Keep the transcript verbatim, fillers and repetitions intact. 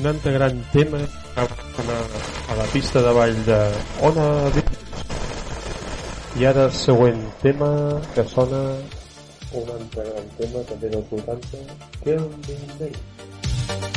un altre gran tema a, a la pista de ball de Ona Beats. I ara el següent tema que sona, un altre gran tema també dels vuitanta, Kill Me Late.